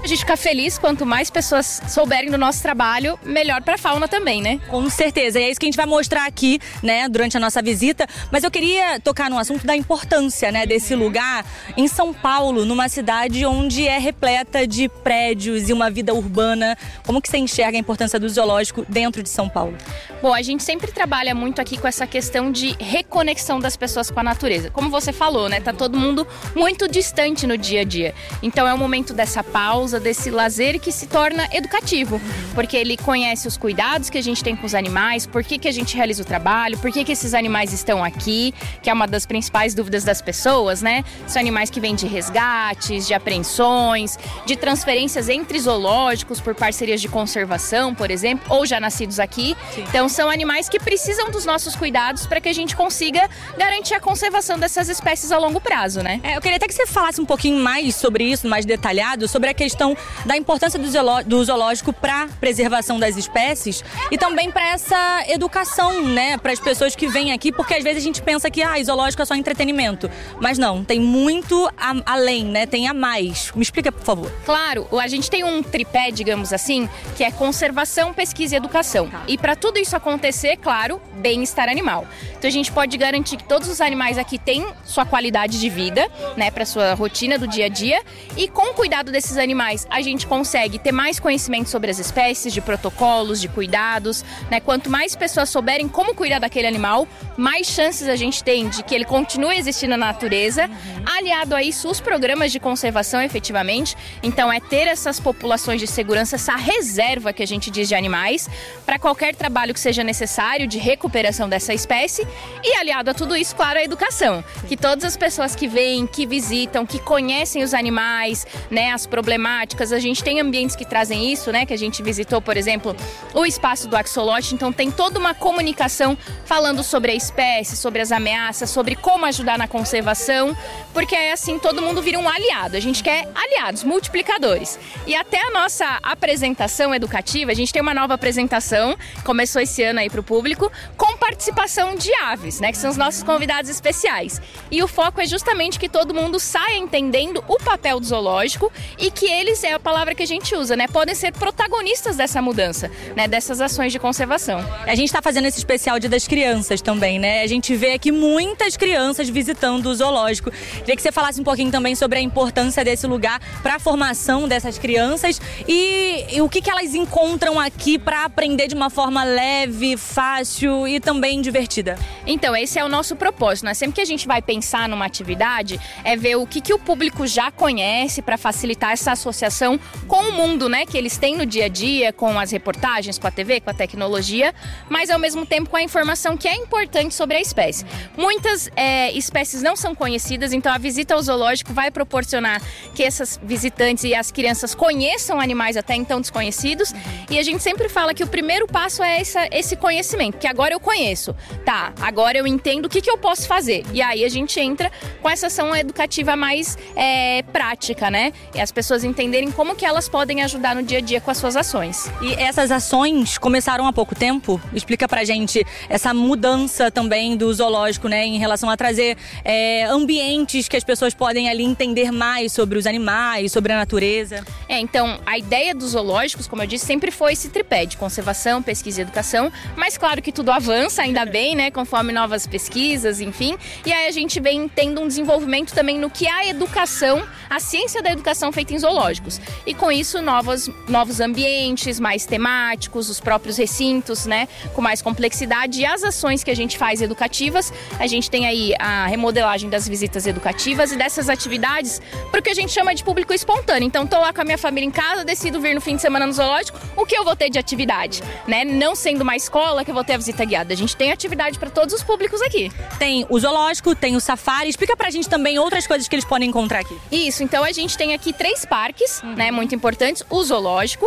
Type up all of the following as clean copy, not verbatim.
gente fica feliz quanto mais pessoas souberem do nosso trabalho, melhor para a fauna também, né? Com certeza, e é isso que a gente vai mostrar aqui, né, durante a nossa visita. Mas eu queria tocar no assunto da importância, né, desse lugar em São Paulo, numa cidade onde é repleta de prédios e uma vida urbana. Como que você enxerga a importância do zoológico dentro de São Paulo? Bom, a gente sempre trabalha muito aqui com essa questão de reconexão das pessoas com a natureza. Como você falou, né, tá todo mundo muito distante no dia a dia. Então é o momento dessa pausa, desse lazer que se torna educativo, porque ele conhece os cuidados que a gente tem com os animais, por que a gente realiza o trabalho, por que esses animais estão aqui, que é uma das principais dúvidas das pessoas, né? São animais que vêm de resgates, de apreensões, de transferências entre zoológicos por parcerias de conservação, por exemplo, ou já nascidos aqui. Sim. Então são animais que precisam dos nossos cuidados para que a gente consiga garantir a conservação dessas espécies a longo prazo, né? Eu queria até que você falasse um pouquinho mais sobre isso, mais detalhado, sobre a questão da importância do zoológico para a preservação das espécies e também para essa educação, né, para as pessoas que vêm aqui, porque às vezes a gente pensa que zoológico é só entretenimento, mas não, tem muito além, né, tem a mais. Me explica, por favor. Claro, a gente tem um tripé, digamos assim, que é conservação, pesquisa e educação. E para tudo isso acontecer, claro, bem-estar animal. Então a gente pode garantir que todos os animais aqui têm sua qualidade de vida, né, para sua rotina do dia a dia, e com o cuidado desses animais a gente consegue ter mais conhecimento sobre as espécies, de protocolos, de cuidados, né? Quanto mais pessoas souberem como cuidar daquele animal, mais chances a gente tem de que ele continue existindo na natureza. Aliado a isso, os programas de conservação efetivamente, então é ter essas populações de segurança, essa reserva que a gente diz de animais, para qualquer trabalho que seja necessário de recuperação dessa espécie. E aliado a tudo isso, claro, a educação, que todas as pessoas que vêm, que visitam, que conhecem os animais, né, as problemáticas, a gente tem ambientes que trazem isso, né, que a gente visitou, por exemplo, o espaço do Axolote, então tem toda uma comunicação falando sobre a espécie, sobre as ameaças, sobre como ajudar na conservação, porque é assim, todo mundo vira um aliado, a gente quer aliados, multiplicadores. E até a nossa apresentação educativa, a gente tem uma nova apresentação, começou esse ano aí para o público, com participação de aves, né, que são os nossos convidados especiais. E o foco é justamente que todo mundo saia entendendo o papel do zoológico e que eles, é a palavra que a gente usa, né, podem ser protagonistas dessa mudança, né, dessas ações de conservação. A gente está fazendo esse especial Dia das Crianças também, né? A gente vê aqui muitas crianças visitando o zoológico. Queria que você falasse um pouquinho também sobre a importância desse lugar para a formação dessas crianças e o que elas encontram aqui para aprender de uma forma leve, fácil e também divertida. Então, esse é o nosso propósito, né? Sempre que a gente vai pensar numa atividade, é ver o que o público já conhece para facilitar essa associação com o mundo, né, que eles têm no dia a dia, com as reportagens, com a TV, com a tecnologia, mas ao mesmo tempo com a informação que é importante sobre a espécie. Muitas espécies não são conhecidas, então a visita ao zoológico vai proporcionar que essas visitantes e as crianças conheçam animais até então desconhecidos, e a gente sempre fala que o primeiro passo é esse conhecimento, que agora eu conheço, tá, agora eu entendo o que eu posso fazer, e aí a gente entra com essa ação educativa mais prática, né, e as pessoas entenderem como que elas podem ajudar no dia a dia com as suas ações. E essas ações começaram há pouco tempo? Explica pra gente essa mudança também do zoológico, né, em relação a trazer ambientes que as pessoas podem ali entender mais sobre os animais, sobre a natureza. Então, a ideia dos zoológicos, como eu disse, sempre foi esse tripé de conservação, pesquisa e educação, mas claro que tudo avança, ainda bem, né, conforme novas pesquisas, enfim, e aí a gente vem tendo um desenvolvimento também no que é a educação, a ciência da educação feita em zoológicos, e com isso novos ambientes mais temáticos, os próprios recintos, né, com mais complexidade, e as ações que a gente faz educativas, a gente tem aí a remodelagem das visitas educativas e dessas atividades, porque a gente chama de público espontâneo. Então, tô lá com a minha família em casa, decido vir no fim de semana no zoológico, o que eu vou ter de atividade, né? Não sendo uma escola que eu vou ter a visita guiada, a gente tem atividade para todos os públicos aqui. Tem o zoológico, tem o safari, explica pra gente também outras coisas que eles podem encontrar aqui. Isso, então a gente tem aqui 3 parques, né, muito importantes, o zoológico,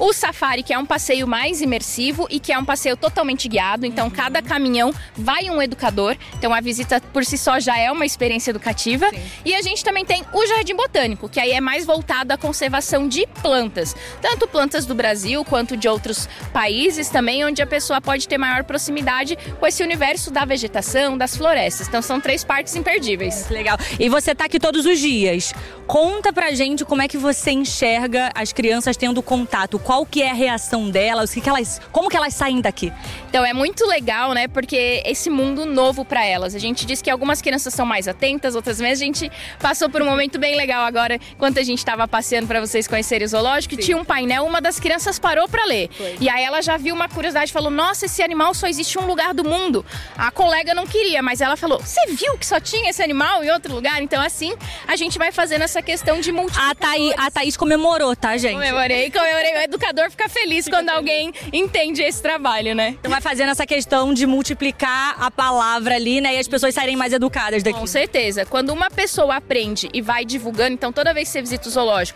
O safari, que é um passeio mais imersivo e que é um passeio totalmente guiado. Então, cada caminhão vai um educador. Então, a visita por si só já é uma experiência educativa. Sim. E a gente também tem o Jardim Botânico, que aí é mais voltado à conservação de plantas. Tanto plantas do Brasil quanto de outros países também, onde a pessoa pode ter maior proximidade com esse universo da vegetação, das florestas. Então, são 3 parques imperdíveis. Legal. E você tá aqui todos os dias. Conta pra gente como é que você enxerga as crianças tendo contato. Qual que é a reação delas? Como que elas saem daqui? Então é muito legal, né? Porque esse mundo novo para elas. A gente diz que algumas crianças são mais atentas, outras vezes a gente passou por um momento bem legal agora, enquanto a gente estava passeando para vocês conhecerem o zoológico, tinha um painel, uma das crianças parou para ler. E aí ela já viu uma curiosidade, falou: "Nossa, esse animal só existe em um lugar do mundo". A colega não queria, mas ela falou: "Você viu que só tinha esse animal em outro lugar?". Então assim, a gente vai fazendo essa questão de multiplicadores. A Thaís comemorou, tá, gente? Comemorei. O educador fica feliz quando alguém entende esse trabalho, né? Então vai fazendo essa questão de multiplicar a palavra ali, né? E as pessoas saírem mais educadas daqui. Com certeza. Quando uma pessoa aprende e vai divulgando, então toda vez que você visita o zoológico,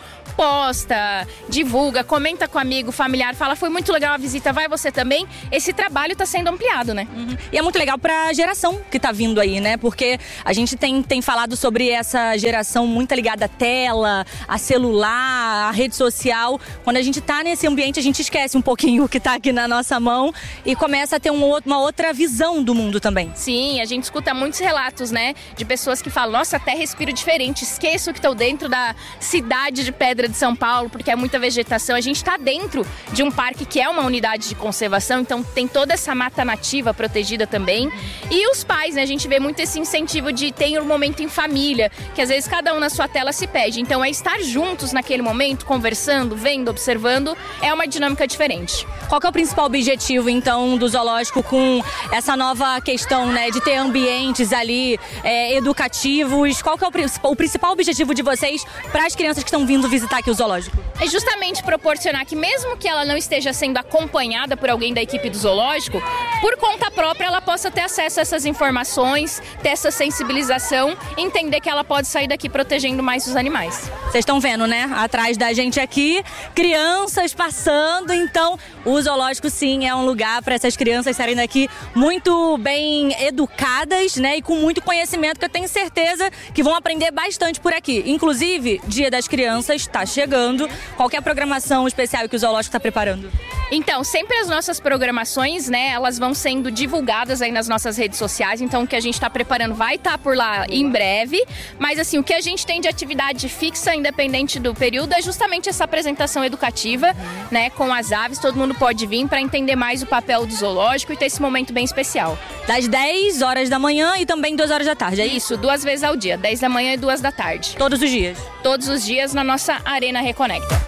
posta, divulga, comenta com amigo, familiar, fala: "Foi muito legal a visita, vai você também". Esse trabalho está sendo ampliado, né? E é muito legal pra geração que tá vindo aí, né? Porque a gente tem falado sobre essa geração muito ligada à tela, a celular, a rede social. Quando a gente tá nesse ambiente, a gente esquece um pouquinho o que tá aqui na nossa mão e começa a ter uma outra visão do mundo também. Sim, a gente escuta muitos relatos, né? De pessoas que falam: "Nossa, até respiro diferente, esqueço que estou dentro da cidade de Pedra de São Paulo, porque é muita vegetação". A gente tá dentro de um parque que é uma unidade de conservação, então tem toda essa mata nativa protegida também. E os pais, né? A gente vê muito esse incentivo de ter um momento em família, que às vezes cada um na sua tela se pede. Então é estar juntos naquele momento, conversando, vendo, observando, é uma dinâmica diferente. Qual que é o principal objetivo, então, do zoológico com essa nova questão, né, de ter ambientes ali educativos? Qual que é o principal objetivo de vocês para as crianças que estão vindo visitar aqui o zoológico? É justamente proporcionar que, mesmo que ela não esteja sendo acompanhada por alguém da equipe do zoológico, por conta própria ela possa ter acesso a essas informações, ter essa sensibilização, entender que ela pode sair daqui protegendo mais os animais. Vocês estão vendo, né? Atrás da gente aqui, crianças passando. Então, o zoológico, sim, é um lugar para essas crianças saírem daqui muito bem educadas, né? E com muito conhecimento, que eu tenho certeza que vão aprender bastante por aqui. Inclusive, Dia das Crianças está chegando. Qual que é a programação especial que o zoológico está preparando? Então, sempre as nossas programações, né? Elas vão sendo divulgadas aí nas nossas redes sociais. Então, o que a gente está preparando vai estar por lá em breve. Mas, assim, o que a gente tem de atividade fixa, independente do período, é justamente essa apresentação educativa, né? Com as aves, todo mundo pode vir para entender mais o papel do zoológico e ter esse momento bem especial. Das 10 horas da manhã e também 2 horas da tarde, é isso? 2 vezes ao dia, 10 da manhã e 2 da tarde. Todos os dias? Todos os dias na nossa Arena Reconecta.